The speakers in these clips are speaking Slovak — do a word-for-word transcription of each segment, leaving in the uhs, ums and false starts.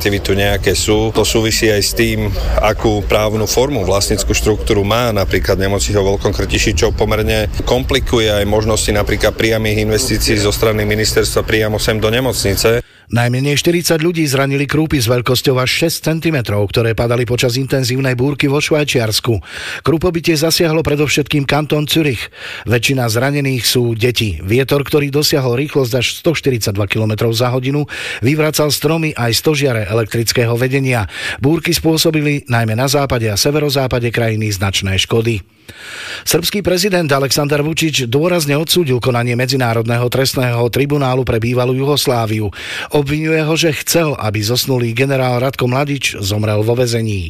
alternatívy tu nejaké sú. To súvisí aj s tým, akú právnu formu, vlastnícku štruktúru má napríklad nemocnica vo Veľkom Krtiši, čo pomerne komplikuje aj možnosti napríklad priamych investícií zo strany ministerstva priamo sem do nemocnice. Najmenej štyridsať ľudí zranili krúpy s veľkosťou až šesť centimetrov, ktoré padali počas intenzívnej búrky vo Švajčiarsku. Krúpobytie zasiahlo predovšetkým kantón Zürich. Väčšina zranených sú deti. Vietor, ktorý dosiahol rýchlosť až stoštyridsaťdva kilometrov za hodinu, vyvracal stromy aj stožiare elektrického vedenia. Búrky spôsobili najmä na západe a severozápade krajiny značné škody. Srbský prezident Aleksandar Vučić dôrazne odsúdil konanie Medzinárodného trestného tribunálu pre bývalú Jugosláviu. Obviňuje ho, že chcel, aby zosnulý generál Ratko Mladić zomrel vo väzení.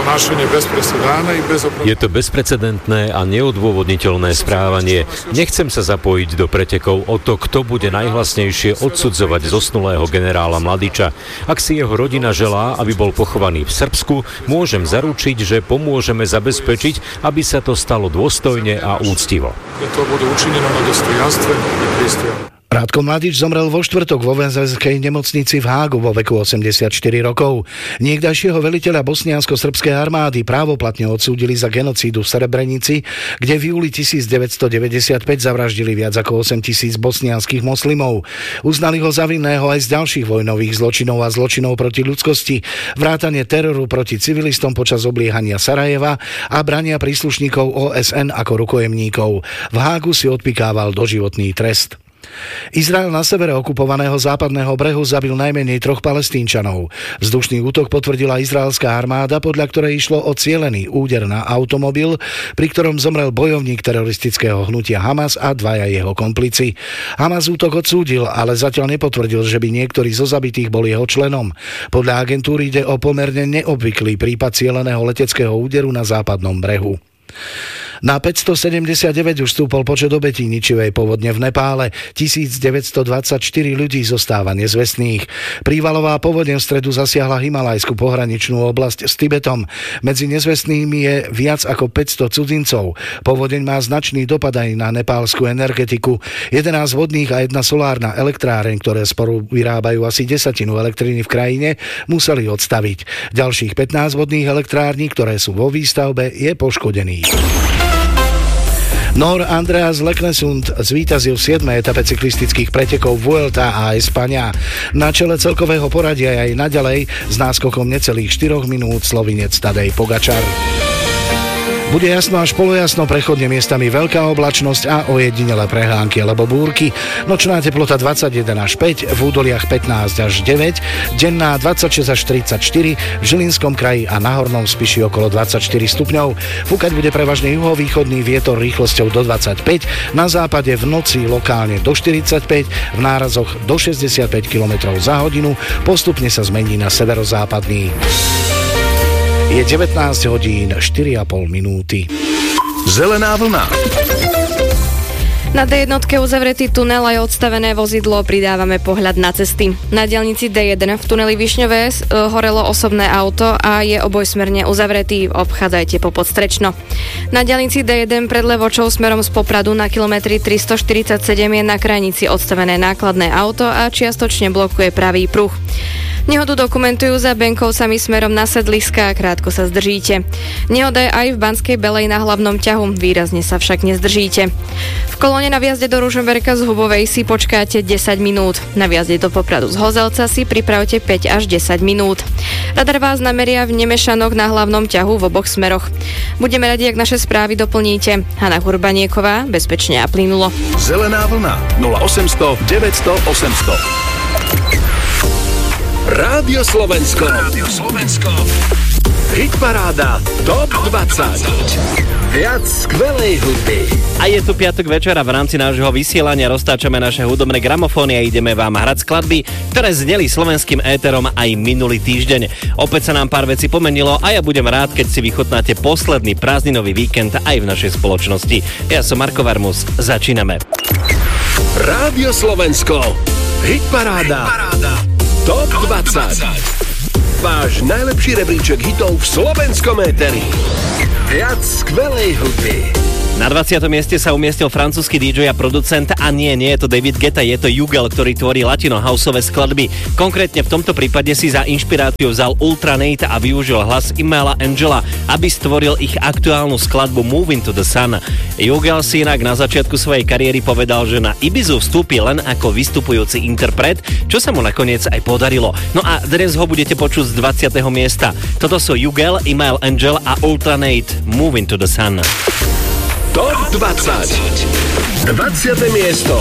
Je to bezprecedentné a neodôvodniteľné správanie. Nechcem sa zapojiť do pretekov o to, kto bude najhlasnejšie odsudzovať zosnulého generála Mladića. Ak si jeho rodina želá, aby bol pochovaný v Srbsku, môžem zaručiť, že pomôžeme zabezpečiť, aby sa to stalo dôstojne a úctivo. Ratko Mladić zomrel vo štvrtok vo väzenskej nemocnici v Hágu vo veku osemdesiatštyri rokov. Niekdajšieho veliteľa bosniansko-srbskej armády právoplatne odsúdili za genocídu v Srebrenici, kde v júli devätnásťstodeväťdesiatpäť zavraždili viac ako osem tisíc bosnianskych moslimov. Uznali ho za vinného aj z ďalších vojnových zločinov a zločinov proti ľudskosti, vrátane teroru proti civilistom počas obliehania Sarajeva a brania príslušníkov ó es en ako rukojemníkov. V Hágu si odpikával doživotný trest. Izrael na severe okupovaného západného brehu zabil najmenej troch Palestínčanov. Vzdušný útok potvrdila izraelská armáda, podľa ktorej išlo o cielený úder na automobil, pri ktorom zomrel bojovník teroristického hnutia Hamas a dvaja jeho komplici. Hamas útok odsúdil, ale zatiaľ nepotvrdil, že by niektorý zo zabitých bol jeho členom. Podľa agentúry ide o pomerne neobvyklý prípad cieleného leteckého úderu na západnom brehu. Na päťstosedemdesiatdeväť už stúpol počet obetí ničivej povodne v Nepále. tisícdeväťstodvadsaťštyri ľudí zostáva nezvestných. Prívalová povodne v stredu zasiahla himalajskú pohraničnú oblasť s Tibetom. Medzi nezvestnými je viac ako päťsto cudzincov. Povodeň má značný dopad aj na nepálsku energetiku. jedenásť vodných a jedna solárna elektráreň, ktoré spolu vyrábajú asi desatinu elektriny v krajine, museli odstaviť. Ďalších pätnásť vodných elektrární, ktoré sú vo výstavbe, je poškodených. Nor Andreas Leknesund zvíťazil v siedmej etape cyklistických pretekov Vuelta a España. Na čele celkového poradia aj naďalej s náskokom necelých štyroch minút Slovinec Tadej Pogačar. Bude jasno až polojasno, prechodne miestami veľká oblačnosť a ojedinelé prehánky alebo búrky. Nočná teplota dvadsaťjeden až päť, v údoliach pätnásť až deväť, denná dvadsaťšesť až tridsaťštyri, v Žilinskom kraji a na Hornom Spiši okolo dvadsaťštyri stupňov. Fúkať bude prevažne juhovýchodný vietor rýchlosťou do dvadsaťpäť, na západe v noci lokálne do štyridsaťpäť, v nárazoch do šesťdesiatpäť kilometrov za hodinu, postupne sa zmení na severozápadný. Je devätnásť hodín štyri a pol minúty. Zelená vlna. Na dé jednotke uzavretý tunel aj odstavené vozidlo, pridávame pohľad na cesty. Na diaľnici dé jeden v tuneli Višňové horelo osobné auto a je obojsmerne uzavretý, obchádzajte po Podstrečno. Na diaľnici dé jeden pred Levočou smerom z Popradu na kilometri tristoštyridsaťsedem je na krajnici odstavené nákladné auto a čiastočne blokuje pravý pruh. Nehodu dokumentujú za Benkovcami smerom na Sedliska, krátko sa zdržíte. Nehoda je aj v Banskej Belej na hlavnom ťahu, výrazne sa však nezdržíte. V kolóne na viazde do Ružomberka z Hubovej si počkáte desať minút. Na viazde do Popradu z Hozelca si pripravte päť až desať minút. Radar vás nameria v Nemešanoch na hlavnom ťahu v oboch smeroch. Budeme radi, ak naše správy doplníte. Hana Hurbanieková, bezpečne a plynulo. Zelená vlna nula osemsto deväťsto osemsto. Rádio Slovensko. Rádio Slovensko. Hitparáda Top dvadsať. Viac skvelej hudby. A je tu piatok večer a v rámci nášho vysielania roztáčame naše hudobné gramofóny a ideme vám hrať skladby, ktoré zneli slovenským éterom aj minulý týždeň. Opäť sa nám pár vecí pomenilo a ja budem rád, keď si vychutnáte posledný prázdninový víkend aj v našej spoločnosti. Ja som Marko Varmus, začíname. Rádio Slovensko. Hitparáda. Hitparáda. Top dvadsať. Váš najlepší rebríček hitov v slovenskom éteri. Viac skvelej hudby. Na dvadsiatom mieste sa umiestnil francúzsky dý džej a producent a nie, nie je to David Guetta, je to Jugel, ktorý tvorí latino houseové skladby. Konkrétne v tomto prípade si za inšpiráciu vzal Ultranate a využil hlas Imaela Angela, aby stvoril ich aktuálnu skladbu Moving to the Sun. Jugel si inak na začiatku svojej kariéry povedal, že na Ibizu vstúpi len ako vystupujúci interpret, čo sa mu nakoniec aj podarilo. No a dnes ho budete počuť z dvadsiateho miesta. Toto sú Jugel, Imael Angel a Ultranate Moving to the Sun. Top dvadsať. dvadsiate miesto.